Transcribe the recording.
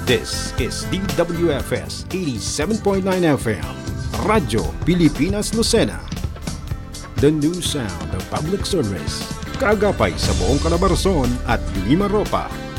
This is DWFS 87.9 FM, Radyo Pilipinas Lucena. The new sound of public service. Kaagapay sa buong Calabarzon at Limaropa.